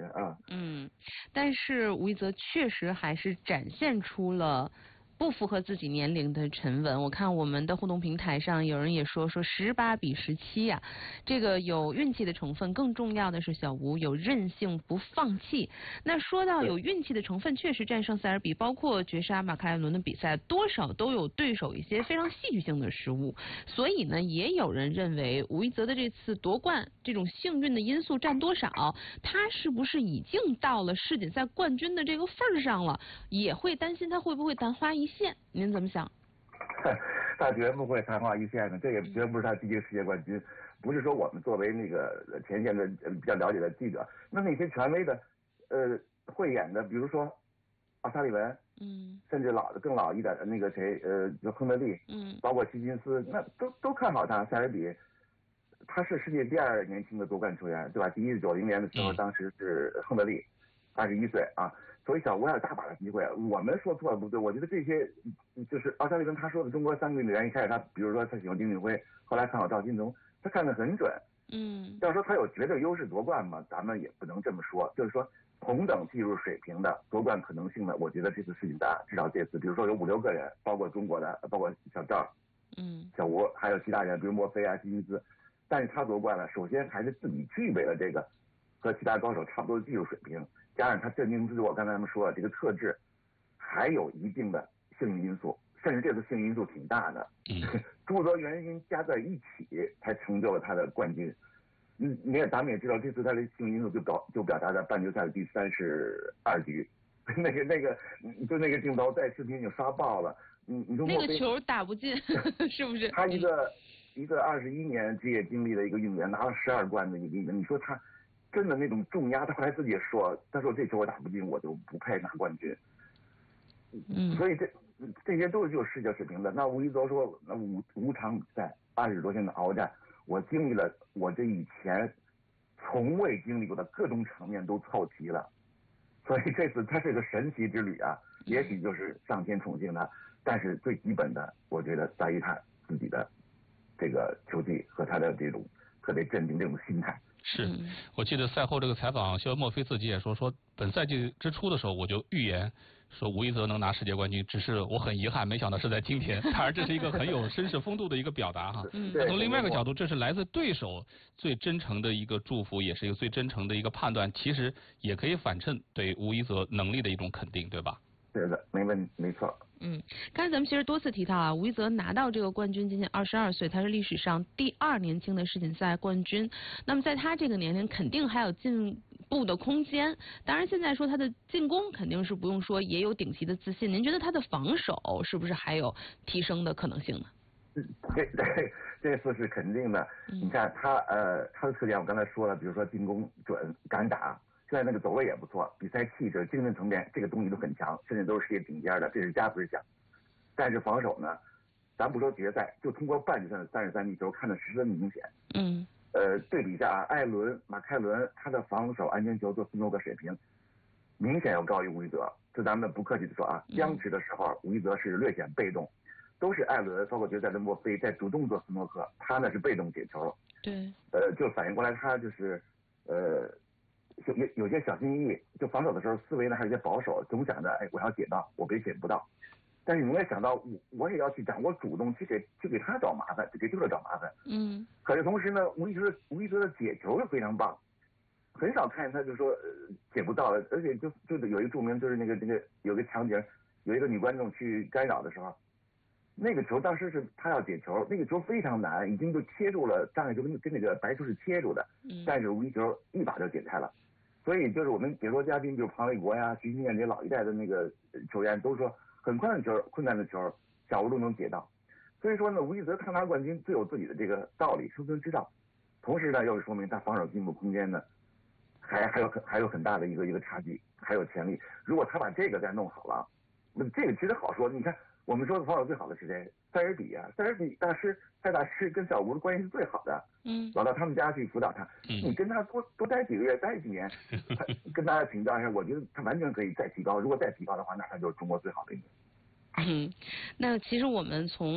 啊。 但是吴一泽确实还是展现出了不符合自己年龄的沉稳。我看我们的互动平台上有人也说18比17呀，这个有运气的成分，更重要的是小吴有韧性不放弃。那说到有运气的成分，确实战胜塞尔比，包括绝杀马克莱伦的比赛，多少都有对手一些非常戏剧性的失误。所以呢，也有人认为吴一泽的这次夺冠这种幸运的因素占多少？他是不是已经到了世锦赛冠军的这个份儿上了？也会担心他会不会昙花一现？您怎么想？ 他绝不会昙花一现的，这也绝不是他第一个世界冠军。不是说我们作为那个前线的比较了解的记者，那些权威的慧眼的，比如说奥沙利文，甚至更老一点的那个谁，就亨德利，包括希金斯，那都看好他。塞尔比，他是世界第2年轻的夺冠球员，对吧？第一是90年的时候，当时是亨德利，21岁啊。所以小吴还有大把的机会。我们说错了不对，我觉得这些就是奥沙利文他说的中国3个运动员，一开始他比如说他喜欢丁俊晖，后来看好赵金龙，他看得很准。要说他有绝对优势夺冠嘛，咱们也不能这么说。就是说同等技术水平的夺冠可能性呢，我觉得这次世锦赛至少这次，比如说有5、6个人，包括中国的，包括小赵，小吴，还有其他人，比如莫菲啊、希金斯。但是他夺冠了，首先还是自己具备了这个和其他高手差不多的技术水平，加上他镇定自若，刚才咱们说了这个特质，还有一定的幸运因素，甚至这次幸运因素挺大的，诸多原因加在一起才成就了他的冠军。咱们也知道，这次他的幸运因素就表达在半决赛的第32局，那个镜头在视频已经刷爆了。你说那个球打不进，是不是？ 他一个21年职业经历的一个运动员，拿了12冠的一个，你说他真的那种重压，他后来自己也说，他说这球我打不进，我就不配拿冠军。所以这些都是具有世界水平的。那吴一泽说，那5场比赛20多天的鏖战，我经历了我这以前从未经历过的各种场面都凑齐了。所以这次它是个神奇之旅啊，也许就是上天宠幸他，但是最基本的，我觉得在于他自己的这个球技和他的这种特别镇定这种心态。 是，我记得赛后这个采访，肖莫菲自己也说本赛季之初的时候我就预言说吴一泽能拿世界冠军，只是我很遗憾，没想到是在今天。当然这是一个很有绅士风度的一个表达哈。那从另外一个角度，这是来自对手最真诚的一个祝福，也是一个最真诚的一个判断，其实也可以反衬对吴一泽能力的一种肯定，对吧？ 对的，没问题，没错。 刚才咱们其实多次提到啊，吴一泽拿到这个冠军，今年22岁，他是历史上第2年轻的世锦赛冠军。那么在他这个年龄，肯定还有进步的空间。当然，现在说他的进攻肯定是不用说，也有顶级的自信。您觉得他的防守是不是还有提升的可能性呢？ 这次是肯定的。你看他的特点我刚才说了，比如说进攻准、敢打。现在那个走位也不错，比赛气质、精神层面这个东西都很强，甚至都是世界顶尖的，这是加分项。但是防守呢，咱不说决赛，就通过半决赛的33粒球看得十分明显。对比一下啊，马凯伦他的防守安全球做斯诺克水平明显要高于吴一泽。这咱们不客气的说啊，僵持的时候吴一泽是略显被动，都是艾伦包括决赛的莫菲在主动做斯诺克，他呢是被动解球。 对， 就反应过来他就是有些小心翼翼，就防守的时候思维呢还有些保守，总想着我要解到，我别解不到。但是你也想到我也要去掌握主动，去给他找麻烦，给对手找麻烦。可是同时呢，吴一泽的解球是非常棒，很少看见他就说解不到了，而且就是有一个著名，就是那个有个场景，有一个女观众去干扰的时候，那个球当时是他要解球，那个球非常难，已经就切住了障碍球，跟那个白球是切住的，但是吴一泽一把就解开了。所以就是我们解说嘉宾，就是庞伟国呀、徐新燕这些老一代的那个球员都说，很困难的球，小吴都能解到。所以说呢，吴一泽他拿冠军最有自己的这个道理，生存之道。同时呢，又是说明他防守进步空间呢，还有很大的一个差距，还有潜力。如果他把这个再弄好了，那这个其实好说。你看，我们说的防守最好的是谁？塞尔比啊，塞尔比蔡大师跟小吴的关系是最好的。老到他们家去辅导他。你跟他多待几个月，待几年，他跟大家请教一下，我觉得他完全可以再提高。如果再提高的话，那他就是中国最好的一个。 那其实我们从